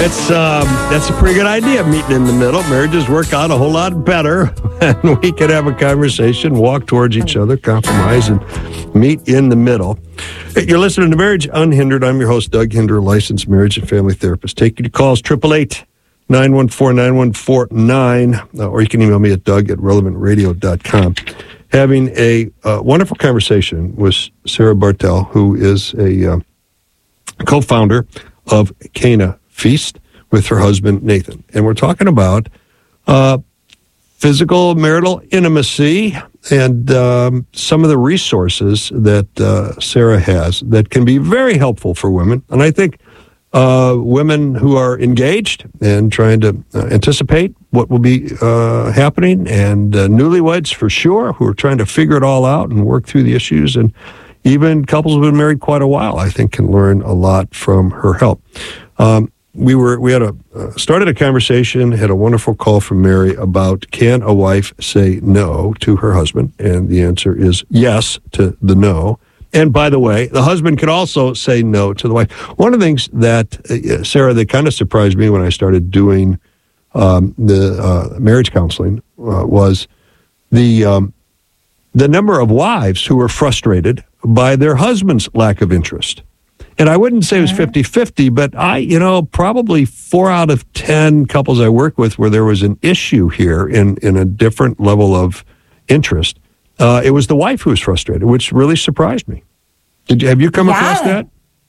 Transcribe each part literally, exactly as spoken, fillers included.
It's um, that's a pretty good idea, meeting in the middle. Marriages work out a whole lot better, and we can have a conversation, walk towards each other, compromise, and meet in the middle. Hey, you're listening to Marriage Unhindered. I'm your host, Doug Hinder, licensed marriage and family therapist. Take your calls, eight eight eight, nine one four, nine one four nine, uh, or you can email me at doug at relevant radio dot com. Having a uh, wonderful conversation with Sarah Bartel, who is a uh, co-founder of Cana Feast with her husband, Nathan. And we're talking about uh, physical marital intimacy and um, some of the resources that uh, Sarah has that can be very helpful for women. And I think uh, women who are engaged and trying to uh, anticipate what will be uh, happening, and uh, newlyweds for sure, who are trying to figure it all out and work through the issues, and even couples who have been married quite a while, I think, can learn a lot from her help. Um, we were we had a uh, started a conversation, had a wonderful call from Mary about, can a wife say no to her husband? And the answer is yes to the no. And by the way, the husband can also say no to the wife. One of the things that, uh, Sarah, that kind of surprised me when I started doing um, the uh, marriage counseling uh, was the um, the number of wives who were frustrated by their husband's lack of interest. And I wouldn't say it was fifty-fifty, but I, you know, probably four out of ten couples I work with where there was an issue here in, in a different level of interest, uh, it was the wife who was frustrated, which really surprised me. Did you, have you come yeah. across that?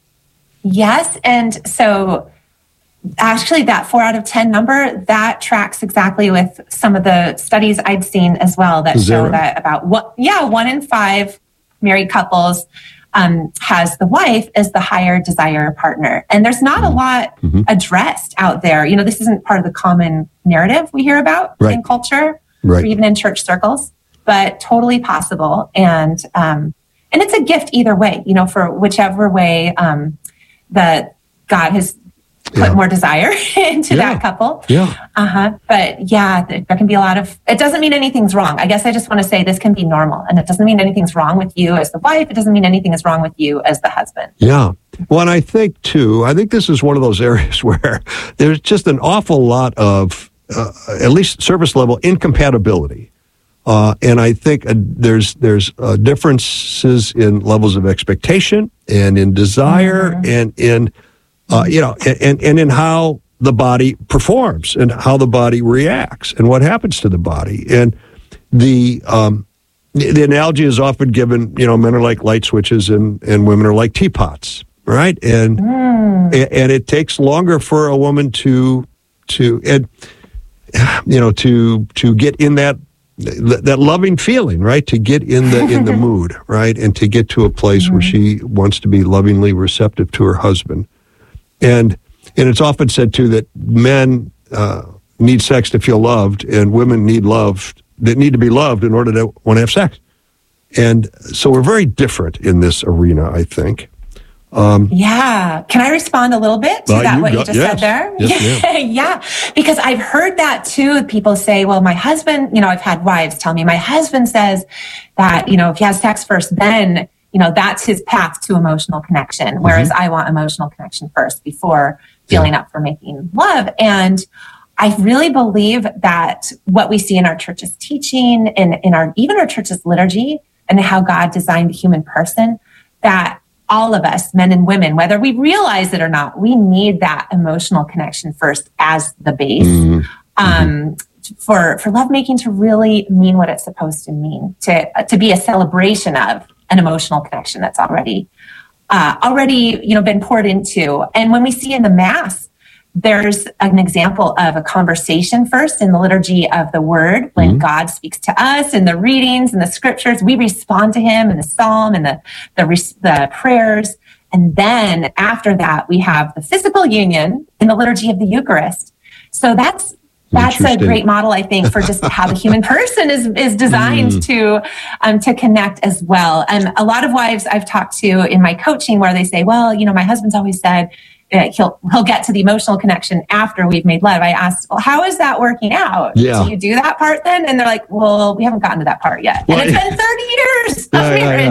Yes. And so actually that four out of ten number, that tracks exactly with some of the studies I'd seen as well that Is show that, right? that about what, yeah, one in five married couples um, has the wife as the higher desire partner. And there's not mm-hmm. a lot mm-hmm. addressed out there. You know, this isn't part of the common narrative we hear about right. in culture right. or even in church circles, but totally possible. And, um, and it's a gift either way, you know, for whichever way um, that God has put yeah. more desire into yeah. that couple. Yeah. Uh-huh. But yeah, there, there can be a lot of, it doesn't mean anything's wrong. I guess I just want to say this can be normal, and it doesn't mean anything's wrong with you as the wife. It doesn't mean anything is wrong with you as the husband. Yeah. Well, and I think too, I think this is one of those areas where there's just an awful lot of, uh, at least surface level incompatibility. Uh, and I think uh, there's there's uh, differences in levels of expectation and in desire mm-hmm. and in, uh, you know, and, and in how the body performs and how the body reacts and what happens to the body. And the um, the analogy is often given, you know, men are like light switches and, and women are like teapots, right? And, mm. and and it takes longer for a woman to to and you know to to get in that. that loving feeling, right? To get in the in the mood, right? And to get to a place mm-hmm. where she wants to be lovingly receptive to her husband. And and it's often said, too, that men uh, need sex to feel loved, and women need love, that need to be loved in order to want to have sex. And so we're very different in this arena, I think. Um, yeah. Can I respond a little bit to uh, that, you what got, you just yes. said there? Yes, yeah. yeah. Because I've heard that too. People say, well, my husband, you know, I've had wives tell me, my husband says that, you know, if he has sex first, then, you know, that's his path to emotional connection. Whereas mm-hmm. I want emotional connection first before feeling yeah. up for making love. And I really believe that what we see in our church's teaching and in our, even our church's liturgy and how God designed the human person, that all of us, men and women, whether we realize it or not, we need that emotional connection first as the base mm-hmm. um, for for lovemaking to really mean what it's supposed to mean, to uh, to be a celebration of an emotional connection that's already uh, already you know been poured into. And when we see in the Mass, there's an example of a conversation first in the liturgy of the Word. When mm-hmm. God speaks to us in the readings and the scriptures, we respond to him in the psalm and the, the, the prayers. And then after that, we have the physical union in the liturgy of the Eucharist. So that's that's a great model, I think, for just how the human person is is designed mm. to um, to connect as well. And a lot of wives I've talked to in my coaching where they say, well, you know, my husband's always said, he'll he'll get to the emotional connection after we've made love. I asked, well, how is that working out? Yeah. Do you do that part then? And they're like, well, we haven't gotten to that part yet. Well, and it's been thirty years yeah, of yeah, marriage. yeah.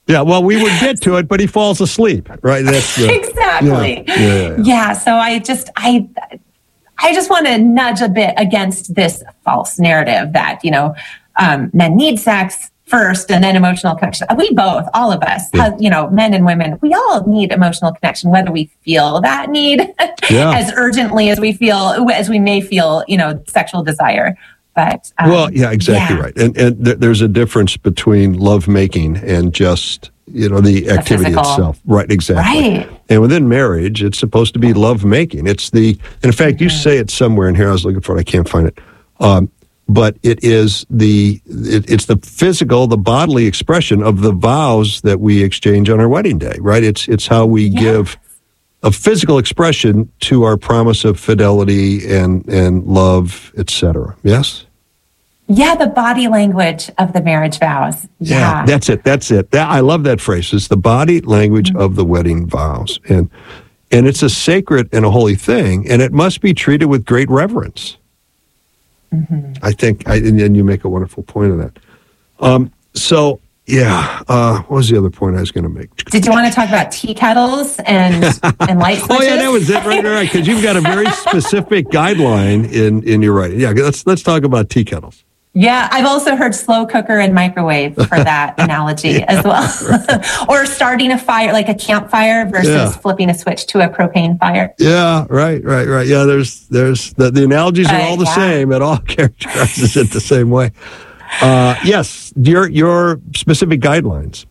Yeah, well, we would get to it, but he falls asleep, right? That's the, exactly. Yeah, yeah, yeah. yeah, so I just, I, I just want to nudge a bit against this false narrative that, you know, um, men need sex first and then emotional connection. We both, all of us, Yeah. have, you know, men and women, we all need emotional connection, whether we feel that need Yeah. as urgently as we feel, as we may feel, you know, sexual desire. But um, Well, yeah, exactly yeah. right. And and th- there's a difference between love making and just, you know, the activity physical. itself. Right, exactly. Right. And within marriage, it's supposed to be love making. It's the, and in fact, you say it somewhere in here. I was looking for it. I can't find it. Um, but it is the, it, it's the physical, the bodily expression of the vows that we exchange on our wedding day, right? It's, it's how we Yeah. give a physical expression to our promise of fidelity and, and love, et cetera. Yes? Yeah, the body language of the marriage vows. Yeah. That's it. That's it. That, I love that phrase. It's the body language mm-hmm. of the wedding vows. And and it's a sacred and a holy thing, and it must be treated with great reverence. Mm-hmm. I think, I, and, and you make a wonderful point of that. Um, so, yeah, uh, what was the other point I was going to make? Did you want to talk about tea kettles and, and light switches? Oh, yeah, that was it. Right, right, right. Because you've got a very specific guideline in, in your writing. Yeah, let's, let's talk about tea kettles. Yeah, I've also heard slow cooker and microwave for that analogy yeah, as well. Or starting a fire, like a campfire versus yeah. flipping a switch to a propane fire. Yeah, right, right, right. Yeah, there's, there's the, the analogies are uh, all the yeah. same. It all characterizes it the same way. Uh, yes, your your specific guidelines.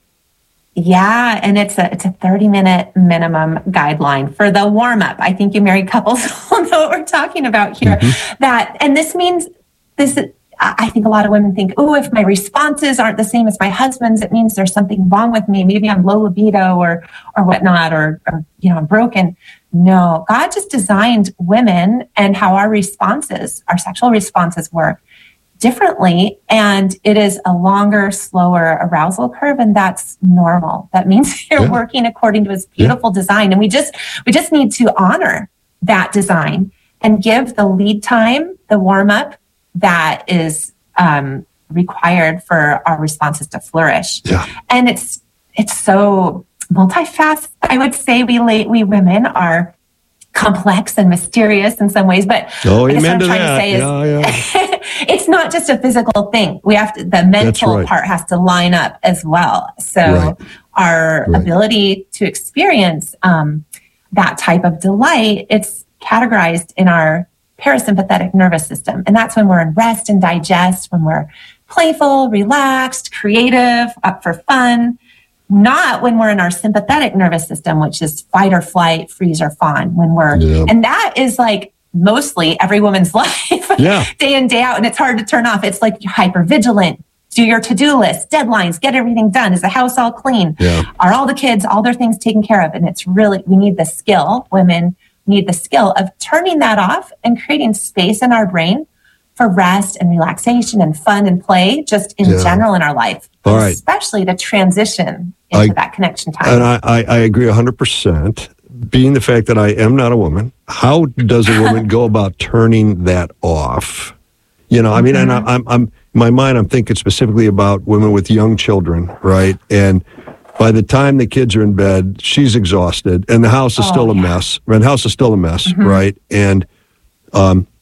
Yeah, and it's a it's a thirty minute minimum guideline for the warm up. I think you married couples will know what we're talking about here. Mm-hmm. That and this means this. I think a lot of women think, oh, if my responses aren't the same as my husband's, it means there's something wrong with me. Maybe I'm low libido or or whatnot, or, or you know, I'm broken. No, God just designed women and how our responses, our sexual responses work differently. And it is a longer, slower arousal curve. And that's normal. That means you're yeah. working according to his beautiful yeah. design. And we just, we just need to honor that design and give the lead time, the warm up that is um, required for our responses to flourish. Yeah. And it's, it's so multifaceted. I would say we late, we women are complex and mysterious in some ways, but oh, I guess what amen I'm to trying that. to say is yeah, yeah. it's not just a physical thing. We have to, the mental right. part has to line up as well. So right. our right. ability to experience um, that type of delight, it's categorized in our parasympathetic nervous system. And that's when we're in rest and digest, when we're playful, relaxed, creative, up for fun. Not when we're in our sympathetic nervous system, which is fight or flight, freeze or fawn. When we're, yeah. and that is like mostly every woman's life, yeah. day in, day out. And it's hard to turn off. It's like you're hyper vigilant. Do your to-do list, deadlines, get everything done. Is the house all clean? Yeah. Are all the kids, all their things taken care of? And it's really, we need the skill, women need the skill of turning that off and creating space in our brain for rest and relaxation and fun and play, just in yeah. general in our life. All right. Especially to transition into I, that connection time. And I, I, I agree one hundred percent. Being the fact that I am not a woman, how does a woman go about turning that off? You know, I mean, mm-hmm. and I, I'm, I'm, in my mind, I'm thinking specifically about women with young children, right? And by the time the kids are in bed, she's exhausted, and the house is oh, still a yeah. mess. And the house is still a mess, mm-hmm. right? And um,